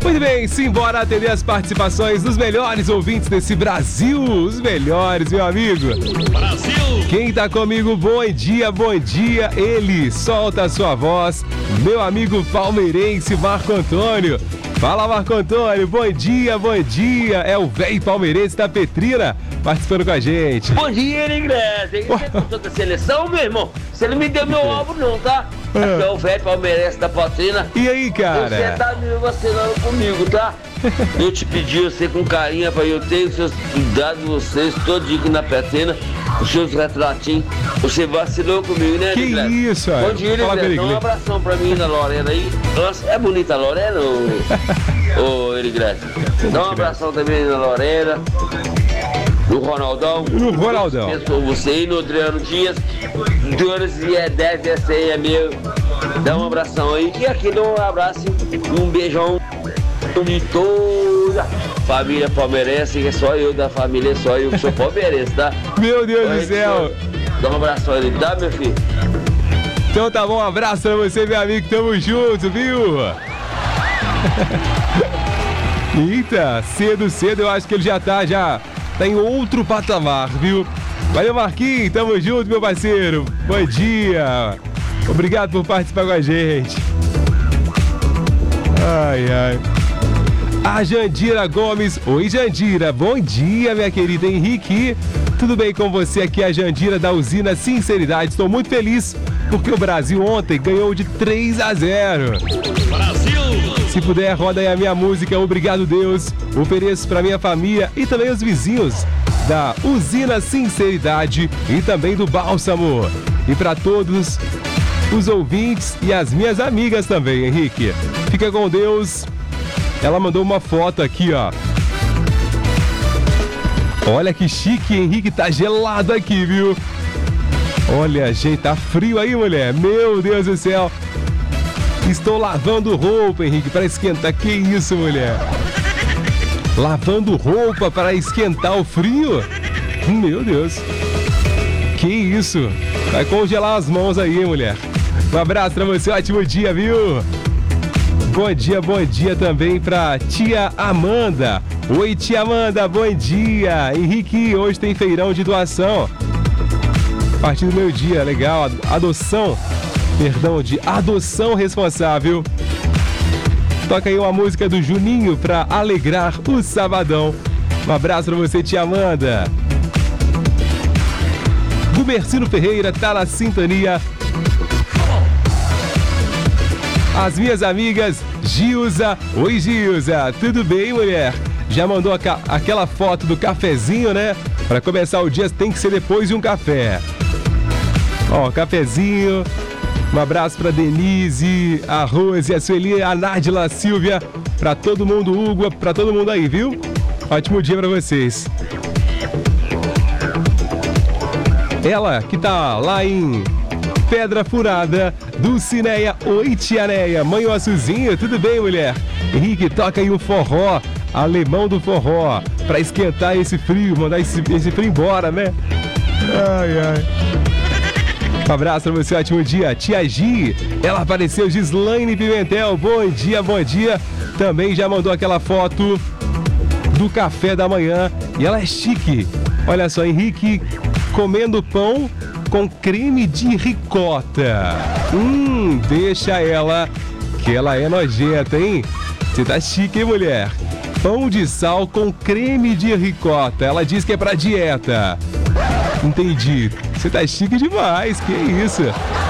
Muito bem, simbora atender as participações dos melhores ouvintes desse Brasil. Os melhores, meu amigo. Brasil! Quem tá comigo, bom dia, bom dia. Ele solta a sua voz, meu amigo palmeirense Marco Antônio. Fala, Marco Antônio, bom dia, bom dia. É o velho palmeirense da Petrina participando com a gente. Bom dia, Negrete. Você gostou da seleção, meu irmão? Você não me deu meu álbum não, tá? Aqui é o velho palmeirense da Petrina. E aí, cara? Você tá me vacilando comigo, tá? Eu te pedi você com carinho, pra eu ter os seus dados, vocês, todinho aqui na Petrina, os seus retratinhos. Você vacilou comigo, né, Que Negrete? isso, Bom dia, Negrete. Dá um abração pra mim na Lorena aí. Nossa, é bonita a Lorena, ô Negrete? Dá um abração também na Lorena. No Ronaldão. No Ronaldão. Pensou você e no Adriano Dias. Dois e 10 esse aí é meu. Dá um abração aí. E aqui dá um abraço e um beijão de toda a família palmeirense, que é só eu da família, só eu que sou palmeirense, tá? Meu Deus do céu. Dá um abração aí, tá, meu filho? Então tá bom, um abraço pra você, meu amigo. Tamo junto, viu? Eita, cedo, eu acho que ele já tá em outro patamar, viu? Valeu, Marquinhos, tamo junto, meu parceiro. Bom dia. Obrigado por participar com a gente. Ai. A Jandira Gomes. Oi, Jandira. Bom dia, minha querida Henrique. Tudo bem com você? Aqui é a Jandira da usina Sinceridade. Estou muito feliz porque o Brasil ontem ganhou de 3-0. Brasil! Se puder, roda aí a minha música Obrigado Deus. Ofereço para minha família e também os vizinhos da usina Sinceridade e também do Bálsamo. E para todos os ouvintes e as minhas amigas também, Henrique. Fica com Deus. Ela mandou uma foto aqui, ó. Olha que chique, Henrique, tá gelado aqui, viu? Olha, gente, tá frio aí, mulher. Meu Deus do céu. Estou lavando roupa, Henrique, para esquentar. Que isso, mulher? Lavando roupa para esquentar o frio? Meu Deus. Que isso? Vai congelar as mãos aí, mulher. Um abraço pra você, ótimo dia, viu? Bom dia também pra tia Amanda. Oi, tia Amanda, bom dia. Henrique, hoje tem feirão de doação. A partir do meio-dia, legal. De adoção responsável. Toca aí uma música do Juninho pra alegrar o sabadão. Um abraço pra você, tia Amanda. Gumercino Ferreira tá na sintonia. As minhas amigas Gilza. Oi, Gilza. Tudo bem, mulher? Já mandou aquela foto do cafezinho, né? Para começar o dia tem que ser depois de um café. Ó, cafezinho. Um abraço para Denise, a Rose, a Sueli, a Nádila, a Silvia. Para todo mundo, Hugo, para todo mundo aí, viu? Ótimo dia para vocês. Ela que tá lá em Pedra Furada, Dulcineia. Oi, tia Neia. Mãe Ossuzinha, tudo bem, mulher? Henrique, toca aí um forró, alemão do forró, pra esquentar esse frio, mandar esse frio embora, né? Ai. Um abraço pra você, ótimo dia. Tia Gi, ela apareceu, Gislaine Pimentel. Bom dia. Também já mandou aquela foto do café da manhã. E ela é chique. Olha só, Henrique comendo pão com creme de ricota. Deixa ela, que ela é nojenta, hein? Você tá chique, hein, mulher? Pão de sal com creme de ricota. Ela diz que é pra dieta. Entendi. Você tá chique demais, que isso?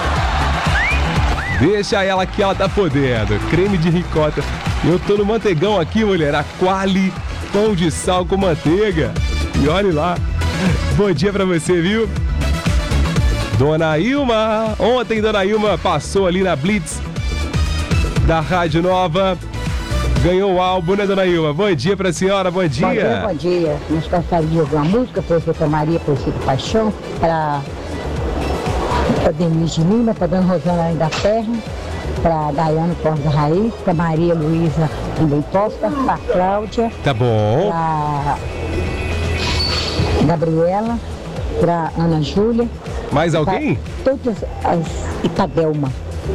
Deixa ela que ela tá podendo. Creme de ricota. Eu tô no manteigão aqui, mulher. A Quali, pão de sal com manteiga. E olhe lá. Bom dia pra você, viu? Dona Ilma. Ontem, Dona Ilma passou ali na Blitz da Rádio Nova. Ganhou o álbum, né, Dona Ilma? Bom dia pra senhora, bom dia. Bom dia. Nós gostaríamos de ouvir uma música para Rita Maria, por Chico Paixão, para Denise Lima, para Dona Rosana da Terra, para Daiane Costa Raiz, para Maria Luísa também Costa, para Cláudia. Tá bom. Para Gabriela, para Ana Júlia. Mais alguém? Todas as Itadelma.